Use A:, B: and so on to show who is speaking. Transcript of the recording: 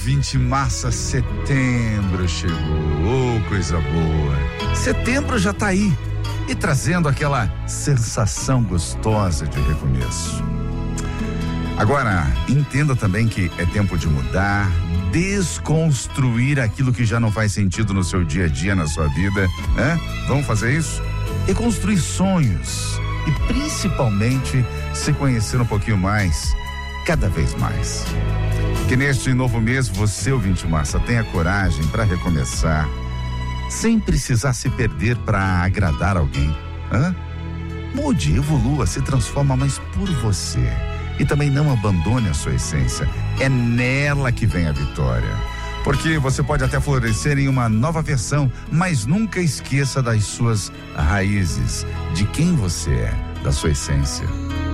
A: ouvinte massa, setembro chegou, coisa boa. Setembro já tá aí e trazendo aquela sensação gostosa de recomeço. Agora, entenda também que é tempo de mudar, desconstruir aquilo que já não faz sentido no seu dia a dia, na sua vida, né? Vamos fazer isso? Reconstruir sonhos e principalmente se conhecer um pouquinho mais, cada vez mais. Que neste novo mês você, ouvinte massa, tenha coragem para recomeçar, sem precisar se perder para agradar alguém. Mude, evolua, se transforma, mas por você. E também não abandone a sua essência. É nela que vem a vitória. Porque você pode até florescer em uma nova versão, mas nunca esqueça das suas raízes, de quem você é, da sua essência.